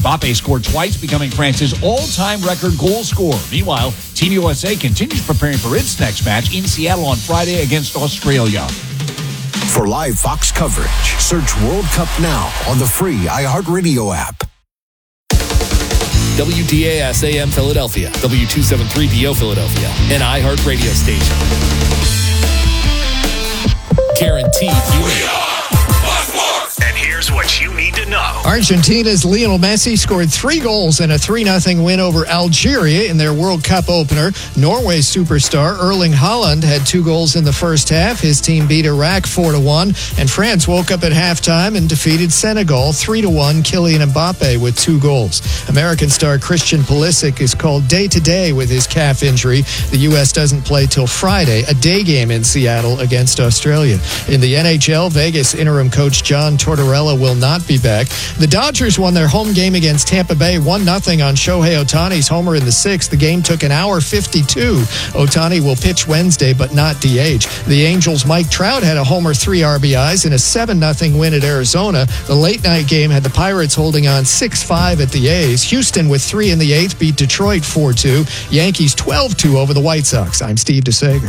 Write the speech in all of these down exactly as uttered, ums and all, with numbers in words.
Mbappe scored twice, becoming France's all-time record goal scorer. Meanwhile, Team U S A continues preparing for its next match in Seattle on Friday against Australia. For live Fox coverage, search World Cup now on the free iHeartRadio app. W T A S A M Philadelphia, W two seventy-three B O Philadelphia, an iHeart radio station. Guaranteed viewing. And here's what you need to know. Argentina's Lionel Messi scored three goals in a three nothing win over Algeria in their World Cup opener. Norway's superstar Erling Haaland had two goals in the first half. His team beat Iraq four to one. And France woke up at halftime and defeated Senegal three to one. Kylian Mbappe with two goals. American star Christian Pulisic is called day-to-day with his calf injury. The U S doesn't play till Friday, a day game in Seattle against Australia. In the N H L, Vegas interim coach John Tortorella will not be back. The Dodgers won their home game against Tampa Bay one nothing on Shohei Ohtani's homer in the sixth. The game took an hour fifty-two. Ohtani will pitch Wednesday, but not D H. The Angels' Mike Trout had a homer, three R B Is in a seven nothing win at Arizona. The late-night game had the Pirates holding on six five at the A's. Houston, with three in the eighth, beat Detroit four two. Yankees twelve two over the White Sox. I'm Steve DeSager.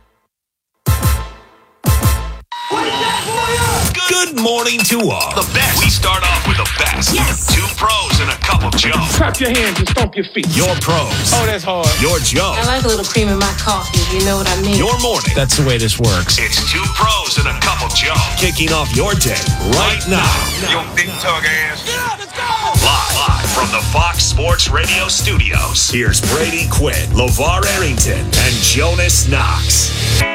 Good morning to all. The best. We start off with the best. Yes. Two pros and a cup of Joe. Clap your hands and stomp your feet. Your pros. Oh, that's hard. Your Joe. I like a little cream in my coffee. You know what I mean? Your morning. That's the way this works. It's two pros and a cup of Joe. Kicking off your day right now. Yo, big tug ass. Yeah, let's go. Live, live from the Fox Sports Radio studios. Here's Brady Quinn, LeVar Arrington, and Jonas Knox.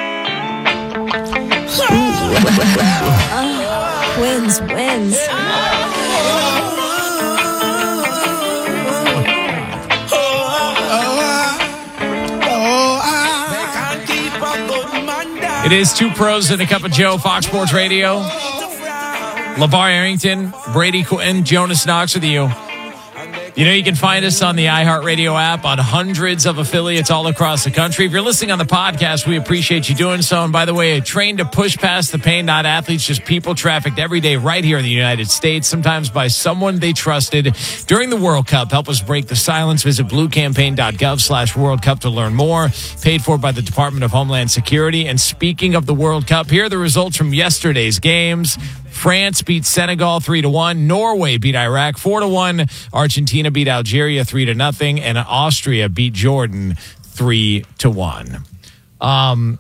Wins, wins. It is Two Pros and a Cup of Joe, Fox Sports Radio. LeVar Arrington, Brady Quinn, Jonas Knox with you. You know, you can find us on the iHeartRadio app on hundreds of affiliates all across the country. If you're listening on the podcast, we appreciate you doing so. And by the way, trained to push past the pain, not athletes, just people trafficked every day right here in the United States, sometimes by someone they trusted during the World Cup. Help us break the silence. Visit bluecampaign.gov slash World Cup to learn more. Paid for by the Department of Homeland Security. And speaking of the World Cup, here are the results from yesterday's games. France beat Senegal three to one. Norway beat Iraq four to one. Argentina beat Algeria three to nothing, and Austria beat Jordan three to one. Um,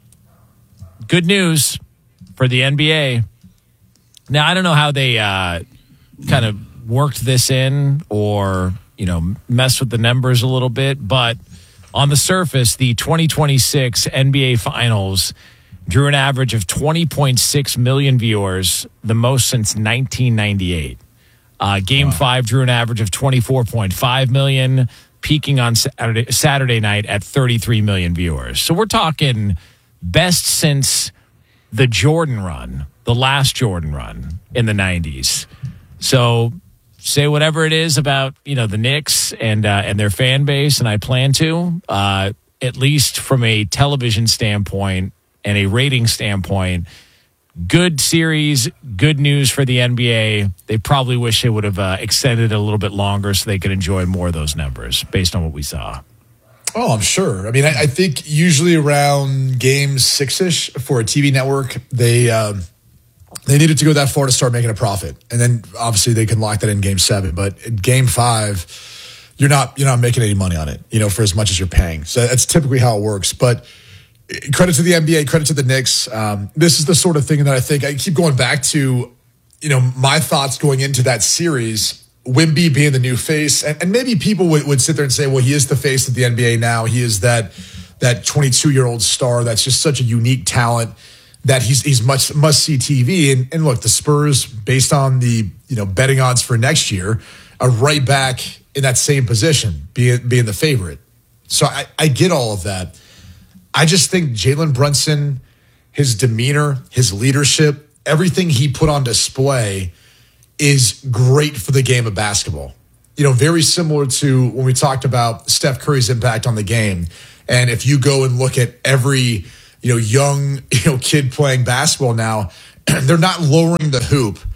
good news for the N B A. Now, I don't know how they uh, kind of worked this in or, you know, messed with the numbers a little bit, but on the surface, the twenty twenty-six N B A Finals drew an average of twenty point six million viewers, the most since nineteen ninety-eight. Uh, game wow. five drew an average of twenty-four point five million, peaking on Saturday, Saturday night at thirty-three million viewers. So we're talking best since the Jordan run, the last Jordan run in the nineties. So say whatever it is about, you know, the Knicks and uh, and their fan base, and I plan to, uh, at least from a television standpoint and a rating standpoint, good series, good news for the N B A. They probably wish they would have uh, extended it a little bit longer so they could enjoy more of those numbers based on what we saw. Oh, I'm sure. I mean, I, I think usually around game six-ish for a T V network, they um, they needed to go that far to start making a profit. And then obviously they can lock that in game seven. But in game five, you're not you're not making any money on it, you know, for as much as you're paying. So that's typically how it works. But credit to the N B A, credit to the Knicks. Um, this is the sort of thing that I think I keep going back to, you know, my thoughts going into that series, Wemby being the new face. And, and maybe people would, would sit there and say, well, he is the face of the N B A now. He is that that twenty-two-year-old star that's just such a unique talent that he's he's much must-see T V. And, and look, the Spurs, based on the, you know, betting odds for next year, are right back in that same position, being, being the favorite. So I, I get all of that. I just think Jalen Brunson, his demeanor, his leadership, everything he put on display is great for the game of basketball. You know, very similar to when we talked about Steph Curry's impact on the game. And if you go and look at every, you know, young, you know, kid playing basketball now, they're not lowering the hoop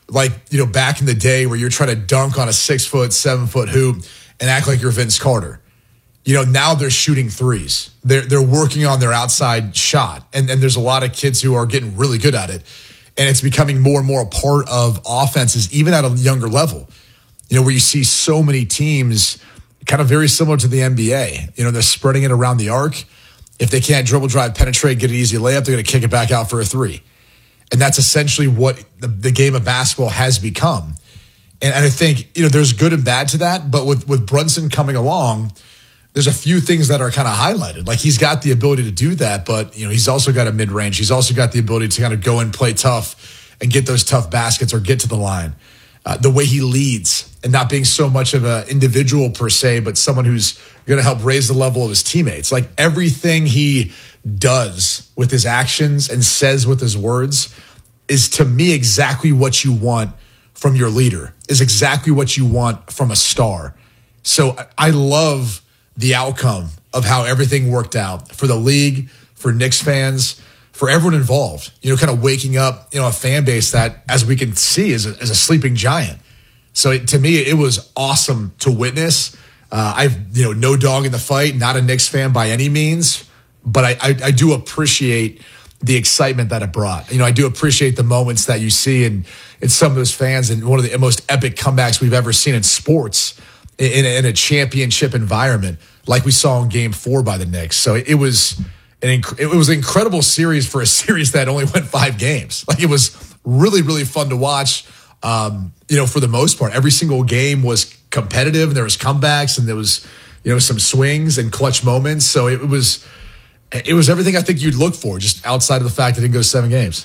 like, you know, back in the day where you're trying to dunk on a six foot, seven foot hoop and act like you're Vince Carter. You know, now they're shooting threes. They're they're working on their outside shot. And, and there's a lot of kids who are getting really good at it. And it's becoming more and more a part of offenses, even at a younger level. You know, where you see so many teams kind of very similar to the N B A. You know, they're spreading it around the arc. If they can't dribble, drive, penetrate, get an easy layup, they're going to kick it back out for a three. And that's essentially what the, the game of basketball has become. And, and I think, you know, there's good and bad to that. But with, with Brunson coming along, there's a few things that are kind of highlighted. Like, he's got the ability to do that, but, you know, he's also got a mid-range. He's also got the ability to kind of go and play tough and get those tough baskets or get to the line. Uh, the way he leads and not being so much of an individual per se, but someone who's going to help raise the level of his teammates. Like, everything he does with his actions and says with his words is, to me, exactly what you want from your leader, is exactly what you want from a star. So I love the outcome of how everything worked out for the league, for Knicks fans, for everyone involved, you know, kind of waking up, you know, a fan base that, as we can see, is a, is a sleeping giant. So it, to me, it was awesome to witness. Uh, I've, you know, no dog in the fight, not a Knicks fan by any means, but I, I, I do appreciate the excitement that it brought. You know, I do appreciate the moments that you see in, in some of those fans, and one of the most epic comebacks we've ever seen in sports in, in, in a championship environment, like we saw in Game Four by the Knicks. So it, it was an inc- it was an incredible series for a series that only went five games. Like, it was really, really fun to watch. Um, you know, for the most part, every single game was competitive, and there was comebacks, and there was, you know, some swings and clutch moments. So it, it was. It was everything I think you'd look for, just outside of the fact that it didn't go seven games.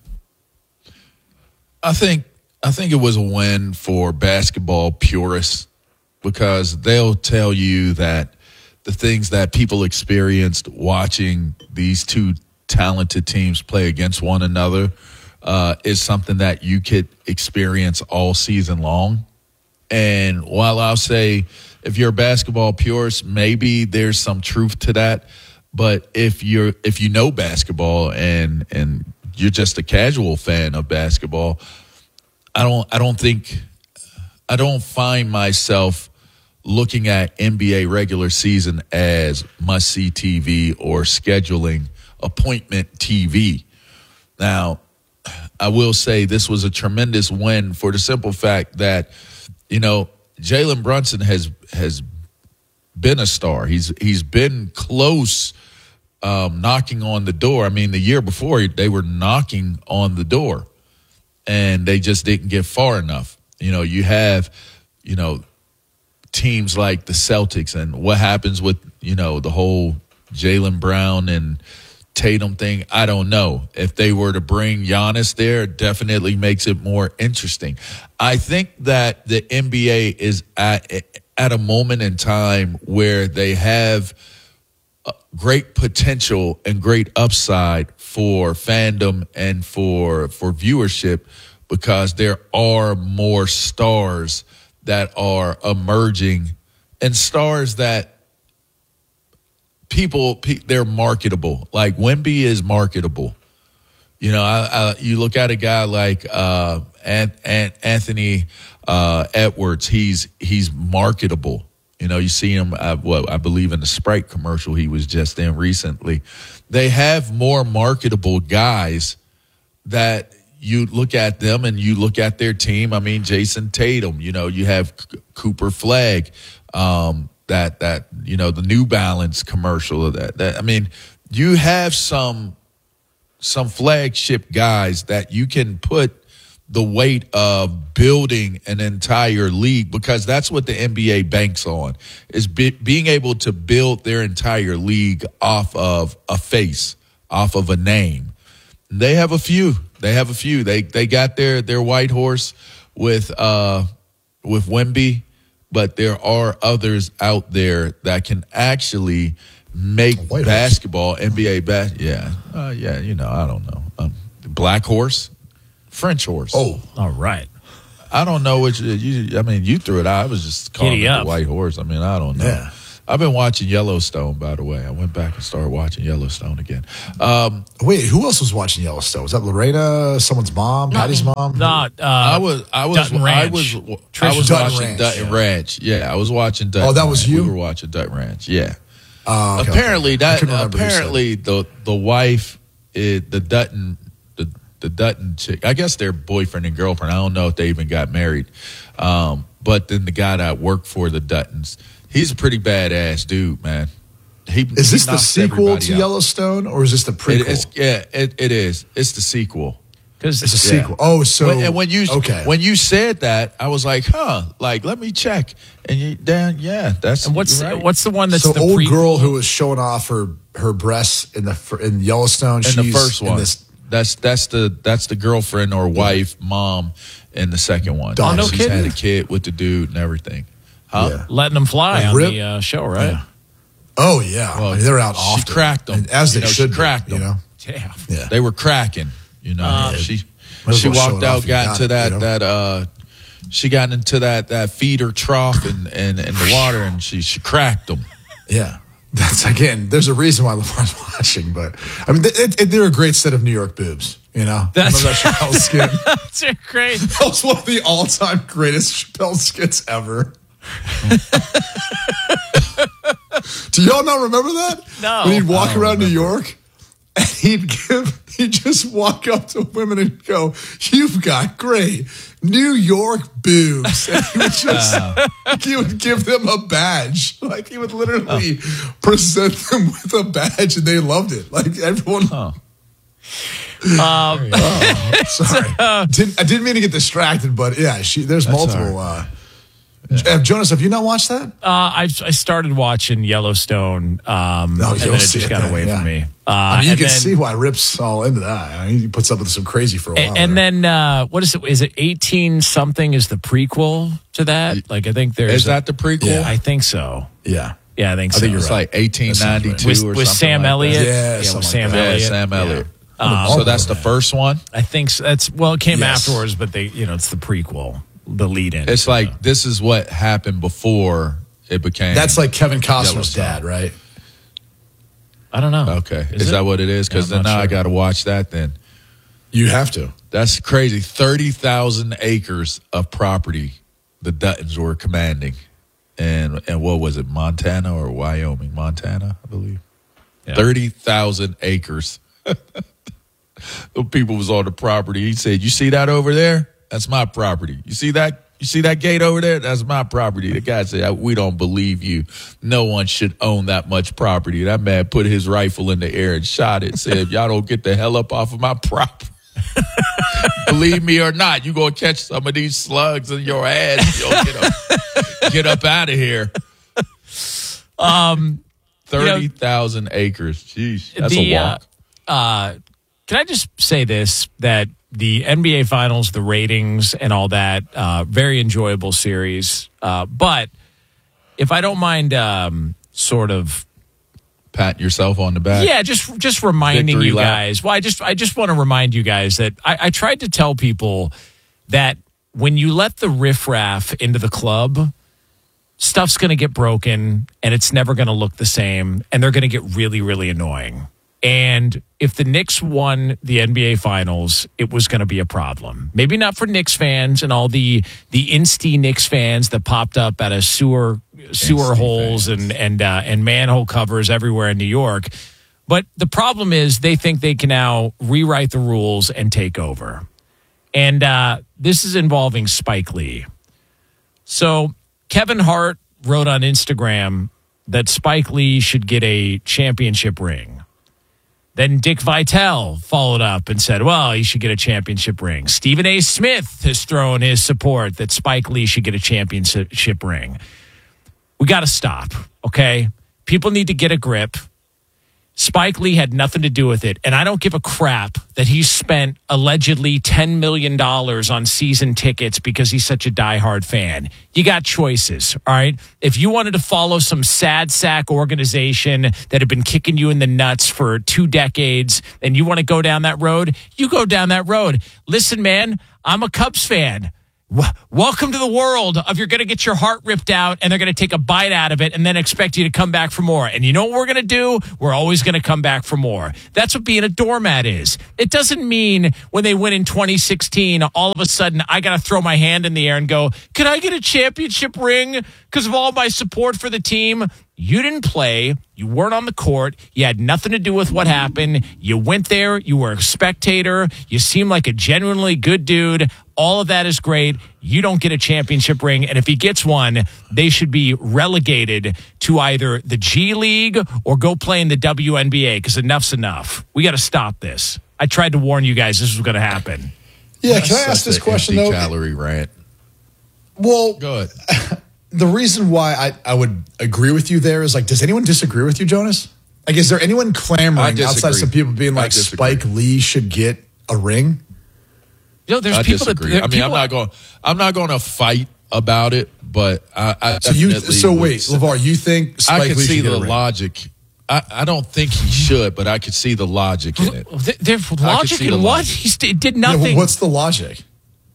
I think I think it was a win for basketball purists, because they'll tell you that the things that people experienced watching these two talented teams play against one another uh, is something that you could experience all season long. And while I'll say, if you're a basketball purist, maybe there's some truth to that. But if you're if you know basketball and and you're just a casual fan of basketball, I don't I don't think I don't find myself looking at N B A regular season as must-see T V or scheduling appointment T V. Now, I will say this was a tremendous win for the simple fact that, you know, Jalen Brunson has has been a star. He's he's been close, um, knocking on the door. I mean, the year before they were knocking on the door, and they just didn't get far enough. You know, you have, you know, teams like the Celtics, and what happens with, you know, the whole Jaylen Brown and Tatum thing, I don't know. If they were to bring Giannis there, it definitely makes it more interesting. I think that the N B A is at at a moment in time where they have great potential and great upside for fandom and for for viewership, because there are more stars that are emerging, and stars that people, they're marketable. Like, Wemby is marketable. You know, I, I, you look at a guy like uh, Anthony uh, Edwards. He's he's marketable. You know, you see him. Uh, what I believe in the Sprite commercial he was just in recently. They have more marketable guys that you look at them and you look at their team. I mean, Jason Tatum. You know, you have C- Cooper Flag. Um, that that you know, the New Balance commercial of that. That I mean, you have some. some flagship guys that you can put the weight of building an entire league, because that's what the N B A banks on, is be, being able to build their entire league off of a face, off of a name. They have a few. They have a few. They they got their their white horse with uh with Wemby, but there are others out there that can actually make oh, basketball, N B A bas- yeah, uh, yeah, you know, I don't know. Um, black horse, French horse. Oh, all right. I don't know which. You, I mean, you threw it out. I was just calling it a white horse. I mean, I don't know. Yeah. I've been watching Yellowstone, by the way. I went back and started watching Yellowstone again. Um, Wait, who else was watching Yellowstone? Was that Lorena, someone's mom, Patty's mom? No, uh, I was, I was, Dutton I Ranch. was, Trish I was Dutton watching Ranch, Dutton yeah. Ranch. Yeah, I was watching Dutton. Oh, that was Ranch. you? We were watching Dutton Ranch. Yeah. Uh, okay, apparently, okay. I that couldn't remember who said apparently the the wife, is, the Dutton, the the Dutton chick. I guess they're boyfriend and girlfriend. I don't know if they even got married. Um, but then the guy that worked for the Duttons, he's a pretty badass dude, man. He, Is he this the knocks sequel everybody to out. Yellowstone, or is this the prequel? It is, yeah, it, it is. It's the sequel. Because It's a Yeah. sequel. Oh, so When- and when you okay. when you said that, I was like, huh, like let me check. And you, Dan, yeah, that's and what's you're right. what's the one that's so the old prequel? girl who was showing off her her breasts in the fir- in Yellowstone. in she's the first in one. this- That's that's the that's the girlfriend or wife, mom in the second one. Oh, no She's kidding. had a kid with the dude and everything. Huh? Yeah. Letting them fly Like on Rip? the uh, show, right? Yeah. Oh yeah, Well, I mean, they're out she often. cracked 'em. And as they You know, she should. be, cracked You 'em. know. Yeah. Yeah. They were cracking, you know. Uh, she Might as she well show walked it off out, if you got got into it, that you know? that uh she got into that that feeder trough and and in the water and she she cracked them. Yeah. That's again. There's a reason why LeBron's watching, but I mean, they, they, they're a great set of New York boobs. You know, That's- Remember that Chappelle skit? That's great. That was one of the all-time greatest Chappelle skits ever. Do y'all not remember that? No. When he'd walk I don't around New remember. York and he'd give, he'd just walk up to women and go, "You've got great New York boobs," and he would just, he would give them a badge. Like he would literally present them with a badge, and they loved it. Like everyone. Huh. Um, Sorry, didn't, I didn't mean to get distracted, but yeah, she, there's That's multiple. all Uh, uh, Jonas, have you not watched that? Uh, I I started watching Yellowstone, um, No, and then you'll it see just it got then, away yeah. from me. Uh, I mean, you and can then, see why Rip's all into that. I mean, he puts up with some crazy for a while. And, and there. then uh, what is it? Is it eighteen something? Is the prequel to that? Like I think there's Is that the prequel? Yeah. I think so. yeah, Yeah, I think I so. think It's you're right. like eighteen ninety-two with, or with something Sam like Elliott. that. Yeah, with something Sam like that. Yeah, Elliott. Sam Elliott. Um, So that's the first one. I think so. That's well, it came Yes. afterwards, but they, you know, it's the prequel, the lead-in. It's like this is what happened before it became. That's like Kevin Costner's Yellowstone. dad, right? I don't know. Okay, Is is, it? that what it is? Because Yeah, I'm then not now I sure. got to watch that. Then You have to. that's crazy. Thirty thousand acres of property the Duttons were commanding, and and what was it, Montana or Wyoming? Montana, I believe. Yeah. Thirty thousand acres. The people was on the property. He said, "You see that over there? That's my property. You see that? You see that gate over there? That's my property." The guy said, "We don't believe you. No one should own that much property." That man put his rifle in the air and shot it. Said, "Y'all don't get the hell up off of my property." Believe me or not, you gonna catch some of these slugs in your ass. Yo, get up, get up out of here. Um, Thirty thousand acres. Jeez, that's the, a walk. Uh, uh, can I just say this, that the N B A Finals, the ratings and all that, uh, very enjoyable series. Uh, but if I don't mind um, sort of Pat yourself on the back. Yeah, just just reminding Victory you lap. guys. Well, I just I just want to remind you guys that I, I tried to tell people that when you let the riffraff into the club, stuff's going to get broken and it's never going to look the same, and they're going to get really, really annoying. And if the Knicks won the N B A Finals, it was going to be a problem. Maybe not for Knicks fans and all the the Insti Knicks fans that popped up out of sewer sewer Insti holes fans. and and uh, and manhole covers everywhere in New York. But the problem is they think they can now rewrite the rules and take over. And uh, this is involving Spike Lee. So Kevin Hart wrote on Instagram that Spike Lee should get a championship ring. Then Dick Vitale followed up and said, well, he should get a championship ring. Stephen A. Smith has thrown his support that Spike Lee should get a championship ring. We got to stop, okay? People need to get a grip. Spike Lee had nothing to do with it, and I don't give a crap that he spent allegedly ten million dollars on season tickets because he's such a diehard fan. You got choices, all right? If you wanted to follow some sad sack organization that had been kicking you in the nuts for two decades and you want to go down that road, you go down that road. Listen, man, I'm a Cubs fan. Welcome to the world of you're going to get your heart ripped out and they're going to take a bite out of it and then expect you to come back for more. And you know what we're going to do? We're always going to come back for more. That's what being a doormat is. It doesn't mean when they win in twenty sixteen, all of a sudden I got to throw my hand in the air and go, can I get a championship ring because of all my support for the team? You didn't play. You weren't on the court. You had nothing to do with what happened. You went there. You were a spectator. You seem like a genuinely good dude. All of that is great. You don't get a championship ring. And if he gets one, they should be relegated to either the G League or go play in the W N B A because enough's enough. We got to stop this. I tried to warn you guys this was going to happen. Yeah, can I ask this question, though? Calorie rant. Well, go ahead. The reason why I, I would agree with you there is like, does anyone disagree with you, Jonas? Like, is there anyone clamoring outside of some people being like Spike Lee should get a ring? You know, there's I people disagree. that I mean, people, I'm not going. I'm not going to fight about it, but I. I so you. So wait, say, LeVar, you think Spike I could Lee see should the get a ring? logic. I, I don't think he should, but I could see the logic in it. There's logic in what? He st- did nothing. Yeah, well, what's the logic?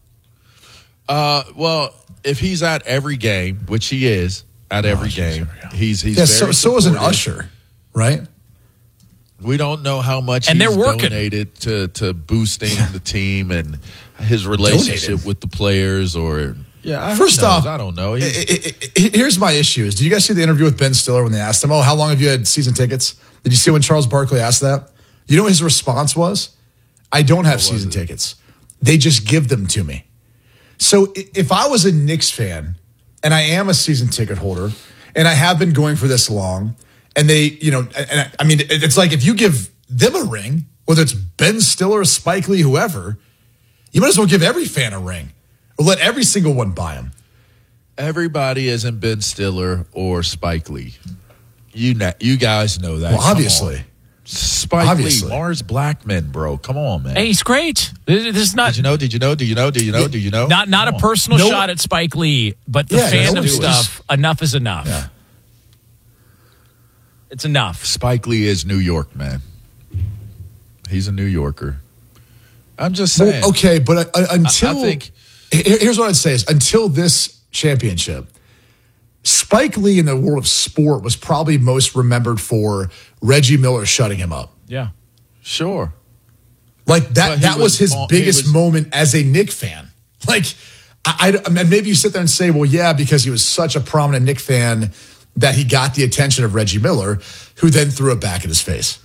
Uh, well, if he's at every game, which he is at every oh, game, he's he's yeah. Very so so is an usher, right? We don't know how much and he's they're working. donated to to boosting the team and his relationship donated. with the players. Or yeah, first knows? off, I don't know. It, it, it, here's my issue: is did you guys see the interview with Ben Stiller when they asked him, "Oh, how long have you had season tickets?" Did you see when Charles Barkley asked that? You know what his response was? I don't have season it? tickets. They just give them to me. So if I was a Knicks fan and I am a season ticket holder and I have been going for this long, and they, you know, and I, I mean, it's like if you give them a ring, whether it's Ben Stiller, Spike Lee, whoever, you might as well give every fan a ring or let every single one buy them. Everybody isn't Ben Stiller or Spike Lee. You know, you guys know that. Well, obviously. Spike Obviously. Lee, Mars Blackman, bro. Come on, man. Hey, he's great. This is not. Did you know? Did you know? Do you know? Do you know? Do you know? Not not Come a on. personal no. shot at Spike Lee, but the Yeah, fandom no, stuff. just, enough is enough. Yeah. It's enough. Spike Lee is New York, man. He's a New Yorker. I'm just saying. Well, okay, but uh, until I, I think here's what I'd say is until this championship, Spike Lee in the world of sport was probably most remembered for Reggie Miller shutting him up. Yeah. Sure. Like that that was, was his on, biggest was, moment as a Knick fan. Like I, I, I mean, maybe you sit there and say, well, yeah, because he was such a prominent Knick fan that he got the attention of Reggie Miller, who then threw it back in his face.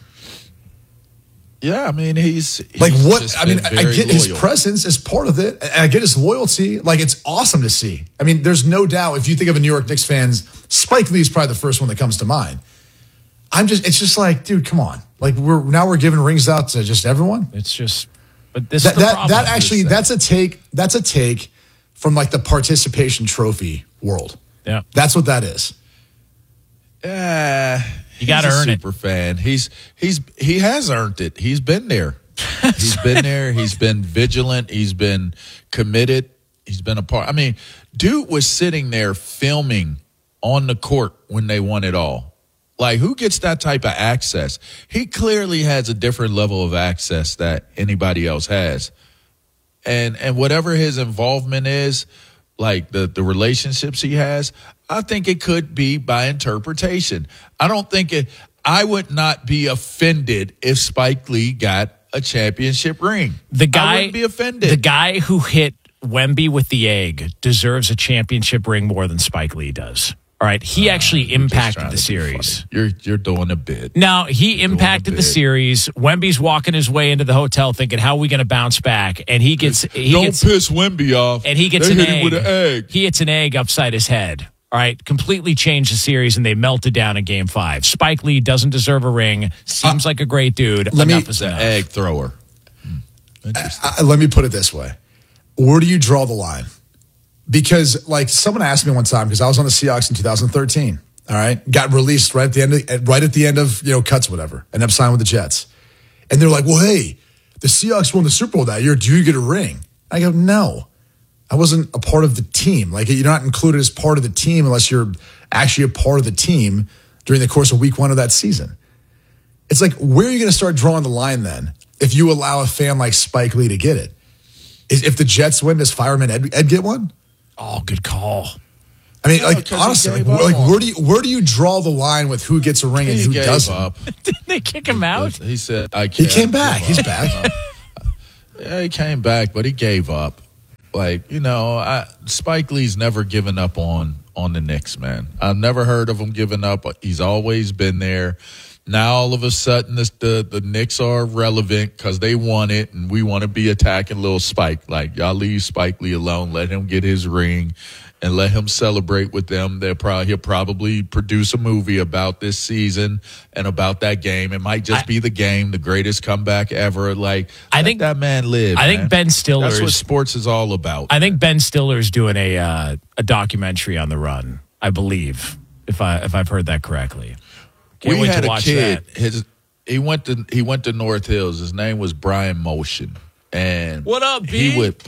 Yeah, I mean, he's, he's like what? I mean, I get loyal. his presence as part of it, and I get his loyalty. Like it's awesome to see. I mean, there's no doubt if you think of a New York Knicks fans, Spike Lee is probably the first one that comes to mind. I'm just, it's just like, dude, come on. Like we're now we're giving rings out to just everyone. It's just, but this that is the that, problem. that actually that's a take. That's a take from like the participation trophy world. Yeah, that's what that is. Uh, you got to earn super it. Fan. He's he's he has earned it. He's been there. He's been there. He's been vigilant. He's been committed. He's been a part. I mean, dude was sitting there filming on the court when they won it all. Like, who gets that type of access? He clearly has a different level of access that anybody else has. And and whatever his involvement is, like the, the relationships he has, I think it could be by interpretation. I don't think it, I would not be offended if Spike Lee got a championship ring. The guy, I wouldn't be offended. The guy who hit Wemby with the egg deserves a championship ring more than Spike Lee does. All right, he uh, actually impacted the series. You're you're doing a bit. No, he you're impacted the series. Wemby's walking his way into the hotel, thinking, "How are we going to bounce back?" And he gets he don't gets, piss Wemby off. And he gets they an hit egg. Him with an egg. He hits an egg upside his head. All right, completely changed the series, and they melted down in Game Five. Spike Lee doesn't deserve a ring. Seems uh, like a great dude. Let enough me, is enough. Egg thrower. I, I, let me put it this way: where do you draw the line? Because, like, someone asked me one time because I was on the Seahawks in two thousand thirteen. All right, got released right at the end, of, right at the end of you know cuts, whatever, ended up signing with the Jets, and they're like, "Well, hey, the Seahawks won the Super Bowl that year. Do you get a ring?" I go, "No, I wasn't a part of the team. Like, you're not included as part of the team unless you're actually a part of the team during the course of Week One of that season." It's like, where are you going to start drawing the line then if you allow a fan like Spike Lee to get it? Is, if the Jets win, does Fireman Ed, Ed get one? Oh, good call. I mean, No, like 'cause he honestly, gave like, up like on where do you where do you draw the line with who gets a ring and He who gave doesn't? up. Didn't they kick him out? He said, "I He can't." came back. give He's up. back. Yeah, he came back, but he gave up. Like, you know, I, Spike Lee's never given up on on the Knicks, man. I've never heard of him giving up. He's always been there. Now, all of a sudden, this, the, the Knicks are relevant because they won it, and we want to be attacking little Spike. Like, y'all leave Spike Lee alone. Let him get his ring and let him celebrate with them. They'll probably, he'll probably produce a movie about this season and about that game. It might just I, be the game, the greatest comeback ever. Like, I let think that man live. I man. think Ben Stiller's. That's what sports is all about. I think Ben Stiller's doing a uh, a documentary on the run. I believe, if I if I've heard that correctly. Can't we wait had to a watch kid. that. His he went to he went to North Hills. His name was Brian Motion, and What up, he B? would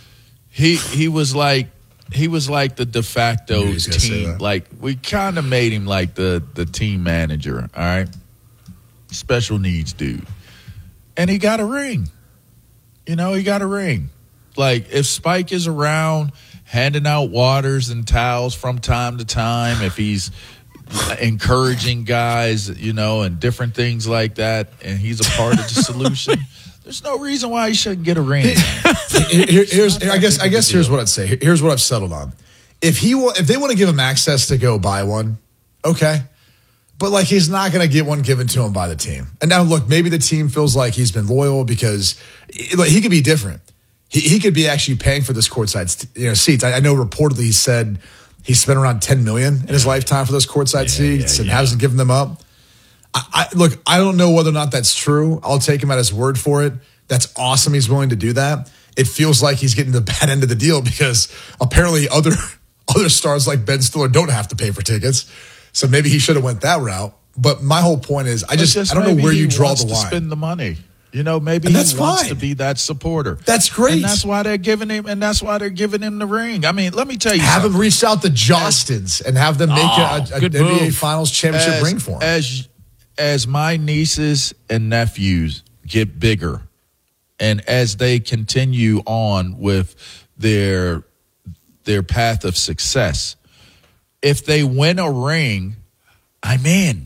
he he was like he was like the de facto Knew he was gonna say team. that. Like we kind of made him like the the team manager. All right, special needs dude, and he got a ring. You know, he got a ring. Like if Spike is around handing out waters and towels from time to time, if he's encouraging guys, you know, and different things like that, and he's a part of the solution, there's no reason why he shouldn't get a ring. Here- here's, I guess. I guess here's what I'd say. Here's what I've settled on. If he, wa- if they want to give him access to go buy one, okay. But like, he's not going to get one given to him by the team. And now, look, maybe the team feels like he's been loyal because like, he could be different. He, he could be actually paying for this courtside, you know, seats. I, I know reportedly he said he spent around ten million dollars in his lifetime for those courtside Yeah, seats yeah, and yeah. hasn't given them up. I, I, look, I don't know whether or not that's true. I'll take him at his word for it. That's awesome. He's willing to do that. It feels like he's getting the bad end of the deal because apparently other other stars like Ben Stiller don't have to pay for tickets. So maybe he should have went that route. But my whole point is, I just, I don't know maybe where he you draw wants the to line. spend the money. You know, maybe And he that's wants fine. to be that supporter. That's great. And that's why they're giving him. And that's why they're giving him the ring. I mean, let me tell you, Have something. him reach out to Jostens and have them make Oh, a, a good N B A move. Finals championship as, ring for him. As as my nieces and nephews get bigger, and as they continue on with their their path of success, if they win a ring, I'm in.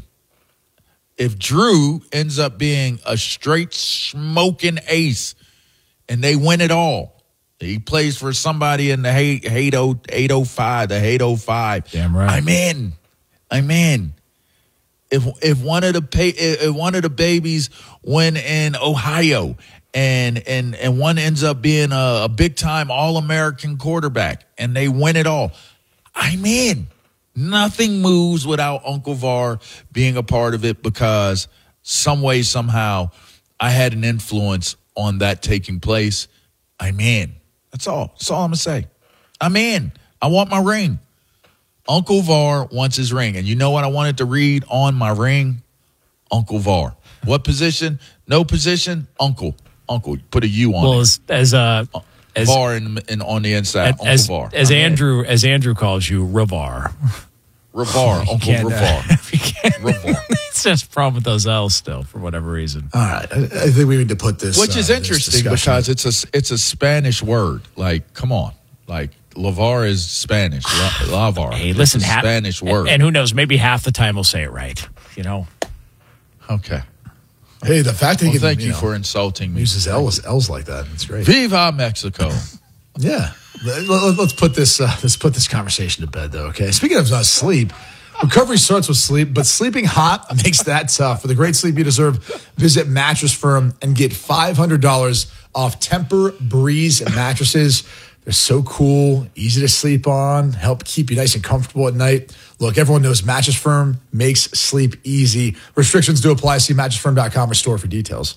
If Drew ends up being a straight smoking ace and they win it all, he plays for somebody in the eight oh five, the eight oh five. Damn right. I'm in. I'm in. If if one of the pay, if one of the babies win in Ohio and and and one ends up being a, a big time All American quarterback and they win it all, I'm in. Nothing moves without Uncle Var being a part of it because some way, somehow, I had an influence on that taking place. I'm in. That's all. That's all I'm going to say. I'm in. I want my ring. Uncle Var wants his ring. And you know what I wanted to read on my ring? Uncle Var. What position? No position? Uncle. Uncle. Put a U on Well, it. as as uh, as, Var in, in, on the inside. Uncle as, Var. as I'm in. Andrew as Andrew calls you, Ravar. Ravar. Uncle can't, uh, Ravar. you can't- Ravar. It's just a problem with those L's still for whatever reason. All right. I, I think we need to put this. Which is uh, this interesting discussion- because it's a it's a Spanish word. Like, come on, like Lavar is Spanish. La, lavar. Hey, It's listen, a ha- Spanish and- word. and who knows? Maybe half the time we'll say it right. You know. Okay. Hey, the fact that Well, he can, thank you know, for insulting me. uses L's, L's like that. It's great. Viva Mexico. Yeah. Let- let- Let's put this uh, let's put this conversation to bed, though. Okay. Speaking of uh, sleep, recovery starts with sleep, but sleeping hot makes that tough. For the great sleep you deserve, visit Mattress Firm and get five hundred dollars off Temper Breeze mattresses. They're so cool, easy to sleep on, help keep you nice and comfortable at night. Look, everyone knows Mattress Firm makes sleep easy. Restrictions do apply. See mattress firm dot com or store for details.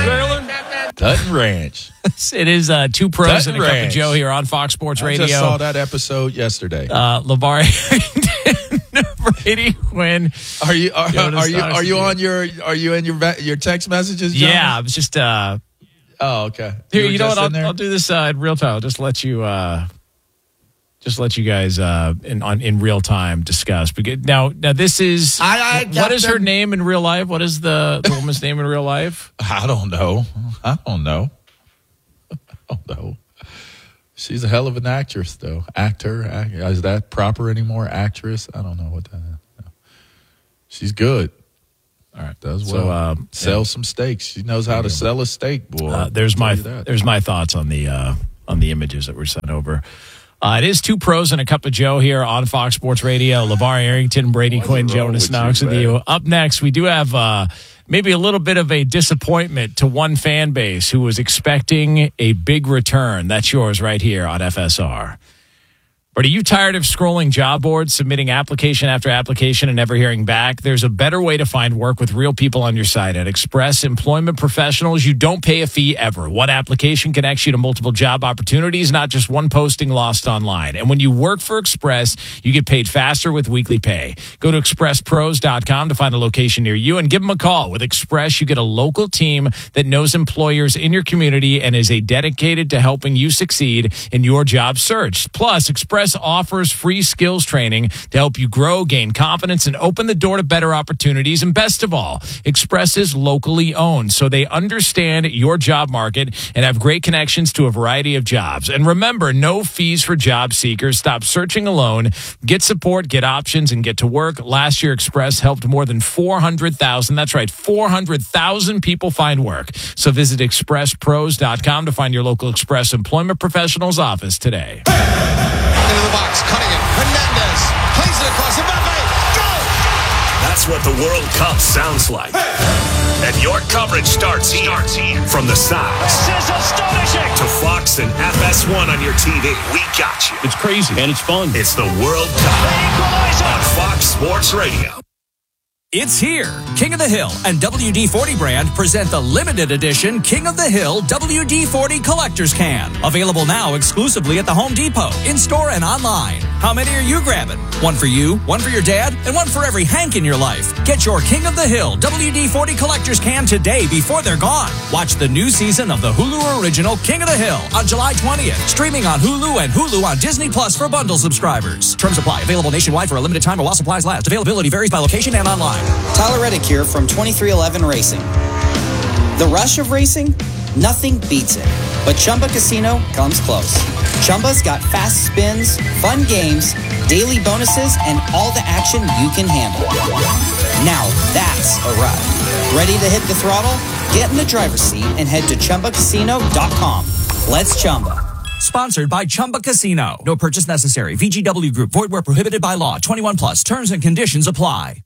Dutton Ranch. It is uh, two pros Dutton and a cup of Ranch. Joe here on Fox Sports I Radio. just saw that episode yesterday. Uh, LeVar Arrington, Brady Quinn. Are you are, Jonas are you are you Knox. on your are you in your va- your text messages? John? Yeah, I was just uh, Oh, okay. here. were You, know just what? in I'll, there? I'll do this uh, in real time. I'll just let you, uh, just let you guys uh, in on in real time discuss. Because now, now this is I- I what got is her them. name in real life? What is the, the woman's name in real life? I don't know. I don't know. I don't know. She's a hell of an actress, though. Actor. Act, is that proper anymore? Actress? I don't know what that is. No. She's good. All right. Does well. So, uh, sell yeah. some steaks. She knows how to sell a steak, boy. Uh, there's my there's my thoughts on the uh, on the images that were sent over. Uh, it is two pros and a cup of Joe here on Fox Sports Radio. LeVar Arrington, Brady Quinn, Jonas Knox with you. Up next, we do have uh, maybe a little bit of a disappointment to one fan base who was expecting a big return. That's yours right here on F S R. But are you tired of scrolling job boards, submitting application after application, and never hearing back? There's a better way to find work with real people on your site. At Express Employment Professionals, you don't pay a fee ever. One application connects you to multiple job opportunities, not just one posting lost online. And when you work for Express, you get paid faster with weekly pay. Go to express pros dot com to find a location near you and give them a call. With Express, you get a local team that knows employers in your community and is a dedicated to helping you succeed in your job search. Plus, Express offers free skills training to help you grow, gain confidence, and open the door to better opportunities. And best of all, Express is locally owned, so they understand your job market and have great connections to a variety of jobs. And remember, no fees for job seekers. Stop searching alone. Get support, get options, and get to work. Last year, Express helped more than four hundred thousand, that's right, four hundred thousand people find work. So visit express pros dot com to find your local Express Employment Professionals office today. Into the box, cutting it. Hernandez plays it across. Mbappe, go! That's what the World Cup sounds like. And your coverage starts here. Starts here. From the sides. This is astonishing. To Fox and F S one on your T V. We got you. It's crazy and it's fun. It's the World Cup on Fox Sports Radio. It's here. King of the Hill and W D forty brand present the limited edition King of the Hill W D forty Collector's Can. Available now exclusively at the Home Depot, in-store and online. How many are you grabbing? One for you, one for your dad, and one for every Hank in your life. Get your King of the Hill W D forty Collector's Can today before they're gone. Watch the new season of the Hulu original King of the Hill on July twentieth. Streaming on Hulu and Hulu on Disney Plus for bundle subscribers. Terms apply. Available nationwide for a limited time or while supplies last. Availability varies by location and online. Tyler Reddick here from twenty-three eleven Racing. The rush of racing? Nothing beats it. But Chumba Casino comes close. Chumba's got fast spins, fun games, daily bonuses, and all the action you can handle. Now that's a ride. Ready to hit the throttle? Get in the driver's seat and head to chumba casino dot com. Let's Chumba. Sponsored by Chumba Casino. No purchase necessary. V G W Group. Void where prohibited by law. twenty-one plus. Terms and conditions apply.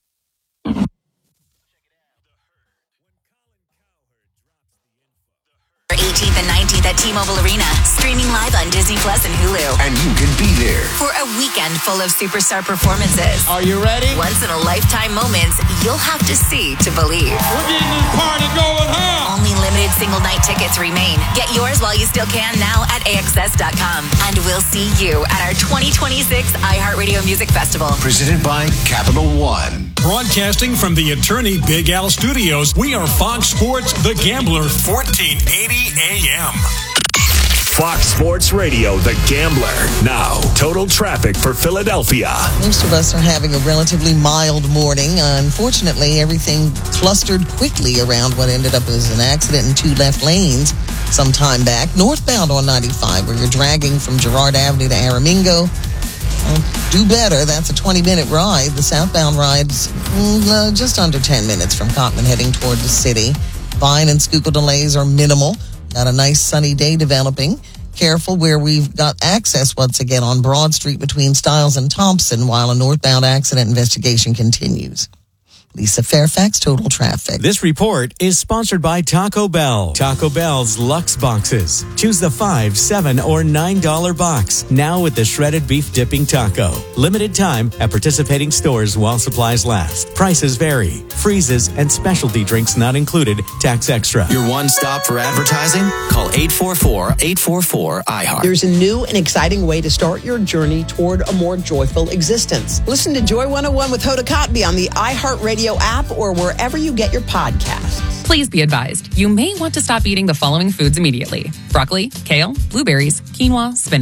eighteenth and nineteenth at T-Mobile Arena. Streaming live on Disney Plus and Hulu. And you can be there for a weekend full of superstar performances. Are you ready? Once-in-a-lifetime moments you'll have to see to believe. We're getting this party going home. Only limited single-night tickets remain. Get yours while you still can now at A X S dot com. And we'll see you at our twenty twenty-six iHeartRadio Music Festival. Presented by Capital One. Broadcasting from the Attorney Big Al Studios, we are Fox Sports The Gambler, fourteen eighty A M. Fox Sports Radio, The Gambler. Now, total traffic for Philadelphia. Most of us are having a relatively mild morning. Unfortunately, everything clustered quickly around what ended up as an accident in two left lanes some time back. Northbound on ninety-five, where you're dragging from Girard Avenue to Aramingo. Well, do better. That's a twenty-minute ride. The southbound ride's uh, just under ten minutes from Cottman heading toward the city. Vine and Schuylkill delays are minimal. Got a nice sunny day developing. Careful where we've got access once again on Broad Street between Stiles and Thompson while a northbound accident investigation continues. Lisa Fairfax, Total Traffic. This report is sponsored by Taco Bell. Taco Bell's Luxe Boxes. Choose the five, seven, or nine dollar box. Now with the shredded beef dipping taco. Limited time at participating stores while supplies last. Prices vary. Freezes and specialty drinks not included. Tax extra. Your one stop for advertising? Call eight four four, eight four four, I heart. There's a new and exciting way to start your journey toward a more joyful existence. Listen to Joy one oh one with Hoda Kotb on the iHeartRadio app or wherever you get your podcasts. Please be advised, you may want to stop eating the following foods immediately: broccoli, kale, blueberries, quinoa, spinach.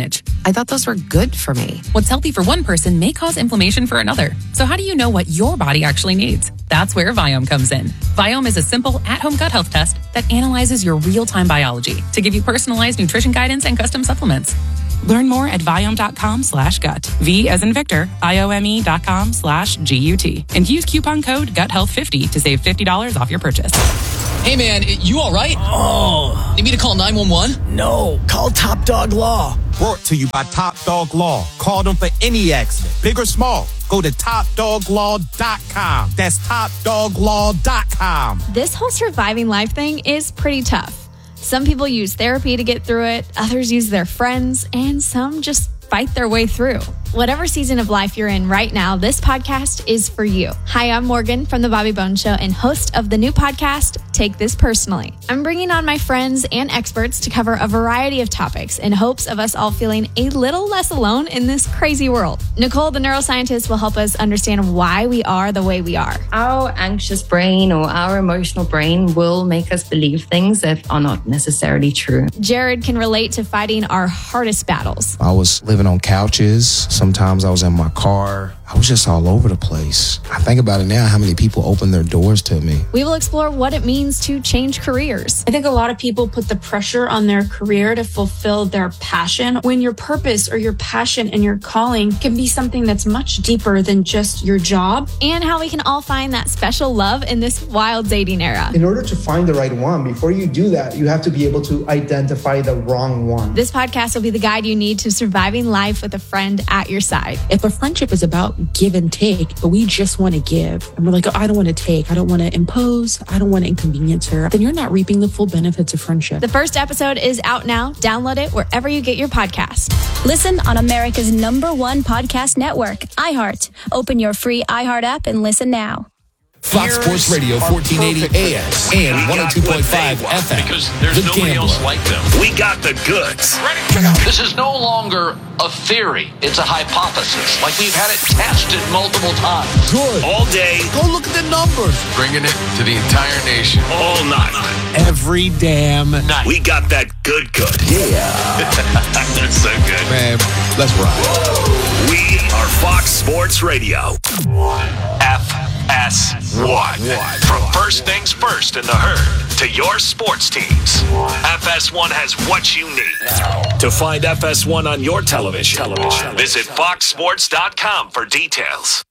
I thought those were good for me. What's healthy for one person may cause inflammation for another. So how do you know what your body actually needs? That's where Viome comes in. Viome is a simple at-home gut health test that analyzes your real-time biology to give you personalized nutrition guidance and custom supplements. Learn more at Viome.com slash gut. V as in Victor, I-O-M-E dot com slash G-U-T. And use coupon code gut health fifty to save fifty dollars off your purchase. Hey, man, you all right? Oh. Need me to call nine one one? No, call Top Dog Law. Brought to you by Top Dog Law. Call them for any accident, big or small. Go to top dog law dot com. That's top dog law dot com. This whole surviving life thing is pretty tough. Some people use therapy to get through it, others use their friends, and some just fight their way through. Whatever season of life you're in right now, this podcast is for you. Hi, I'm Morgan from The Bobby Bones Show and host of the new podcast, Take This Personally. I'm bringing on my friends and experts to cover a variety of topics in hopes of us all feeling a little less alone in this crazy world. Nicole, the neuroscientist, will help us understand why we are the way we are. Our anxious brain or our emotional brain will make us believe things that are not necessarily true. Jared can relate to fighting our hardest battles. I was living on couches. Sometimes I was in my car. I was just all over the place. I think about it now, how many people opened their doors to me. We will explore what it means to change careers. I think a lot of people put the pressure on their career to fulfill their passion, when your purpose or your passion and your calling can be something that's much deeper than just your job. And how we can all find that special love in this wild dating era. In order to find the right one, before you do that, you have to be able to identify the wrong one. This podcast will be the guide you need to surviving life with a friend at your side. If a friendship is about give and take, but we just want to give, and we're like, oh, I don't want to take, I don't want to impose, I don't want to inconvenience her, then you're not reaping the full benefits of friendship. The first episode is out now. Download it wherever you get your podcast. Listen on America's number one podcast network, iHeart. Open your free iHeart app and listen now. Fox Sports Radio, fourteen eighty A M and one oh two point five F M. Because there's the nobody Gambler. else like them. We got the goods. Ready? Check out. This is no longer a theory. It's a hypothesis. Like we've had it tested multiple times. Good. All day. Go look at the numbers. Bringing it to the entire nation. All night. Every damn night. We got that good good. Yeah. That's so good. Man, let's ride. We are Fox Sports Radio. F S one. From first things first in the herd to your sports teams, F S one has what you need. To find F S one on your television, television. visit fox sports dot com for details.